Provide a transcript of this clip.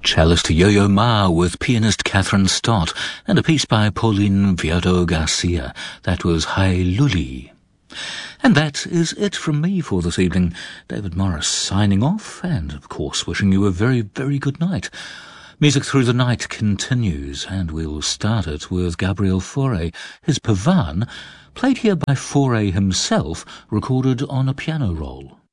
Cellist Yo-Yo Ma with pianist Catherine Stott, and a piece by Pauline Viado Garcia. That was Hai Luli. And that is it from me for this evening. David Morris signing off, and of course wishing you a very, very good night. Music Through the Night continues, and we'll start it with Gabriel Fauré. His Pavan, played here by Fauré himself, recorded on a piano roll.